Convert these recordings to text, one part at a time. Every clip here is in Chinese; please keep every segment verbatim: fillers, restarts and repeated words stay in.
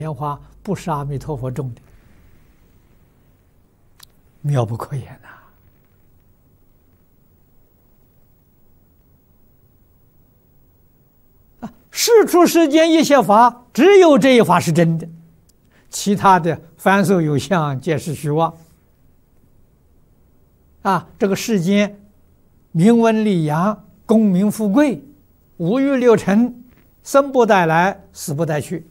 莲花不是阿弥陀佛种的，妙不可言呐！啊，世出世间一切法，只有这一法是真的，其他的凡所有相，皆是虚妄。啊，这个世间名闻利养、功名富贵、五欲六尘，生不带来，死不带去。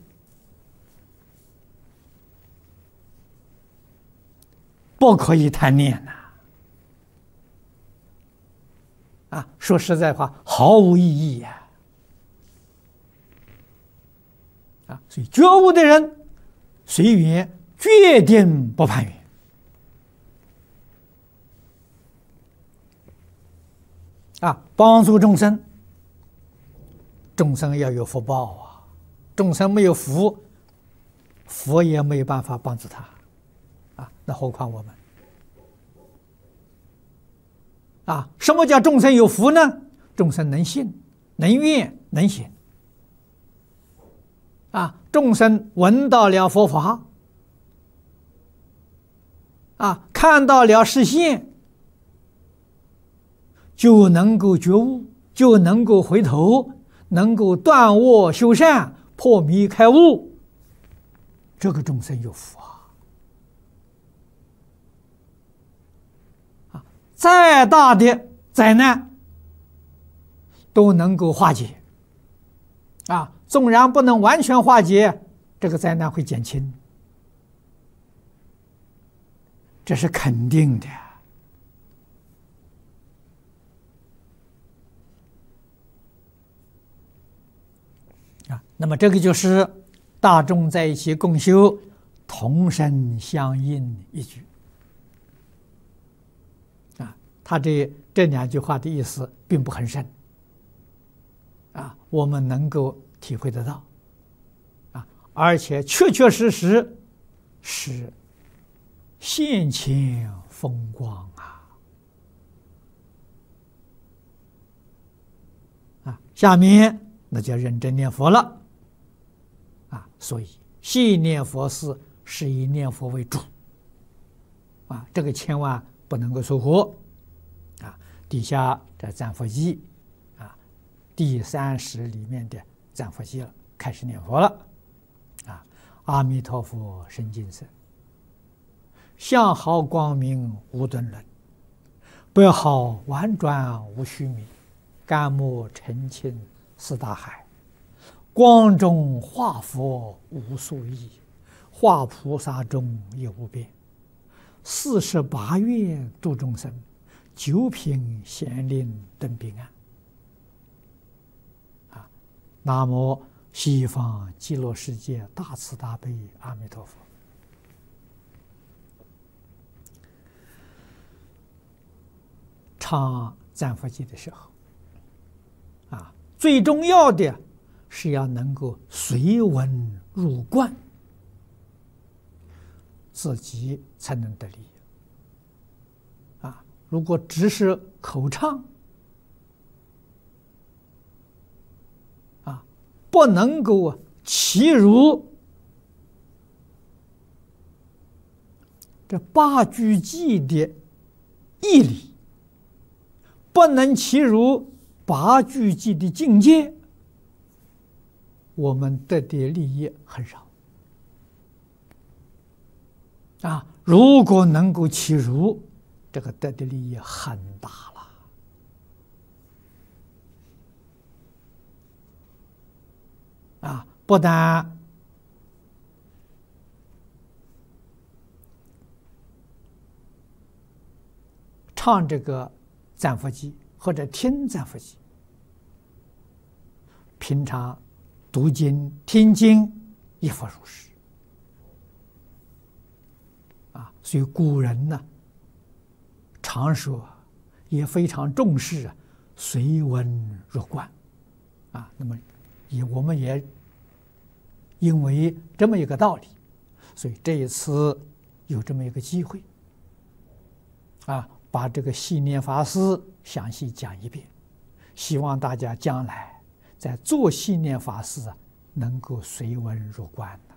不可以贪念呐！啊，说实在话，毫无意义呀！啊，所以觉悟的人，随缘决定不攀缘。啊，帮助众生，众生要有福报啊！众生没有福，佛也没有办法帮助他。 啊，那何况我们啊？什么叫众生有福呢？众生能信、能愿、能行。啊，众生闻到了佛法，啊，看到了实相，就能够觉悟，就能够回头，能够断恶修善，破迷开悟。这个众生有福啊！ 再大的灾难都能够化解，啊，纵然不能完全化解，这个灾难会减轻，这是肯定的。啊，那么这个就是大众在一起共修，同声相应一句。 他这这两句话的意思并不很深，啊，我们能够体会得到，啊，而且确确实实是现前风光啊！啊，下面那就认真念佛了，啊，所以信念佛事是以念佛为主，啊，这个千万不能够疏忽。 底下这赞佛记，啊，第三十里面的赞佛记了，开始念佛了，啊，阿弥陀佛深净身，相好光明无顿伦，北好婉转无虚名，甘木澄清四大海，光中化佛无数亿，化菩萨中也无边，四十八愿度众生。 九品贤令登彼岸，啊！南无西方极乐世界大慈大悲阿弥陀佛。唱赞佛记的时候，啊，最重要的是要能够随文入观，自己才能得利。 如果只是口唱，啊，不能够契入这八句偈的义理，不能契入八句偈的境界，我们得的利益很少。啊，如果能够契入， 这个得的利益很大了，啊！不但唱这个赞佛偈或者听赞佛偈，平常读经听经亦复如是。啊，所以古人呢。 常说也非常重视随文入观，啊，那么也我们也因为这么一个道理，所以这一次有这么一个机会，啊，把这个系念法师详细讲一遍，希望大家将来在做系念法事啊，能够随文入观。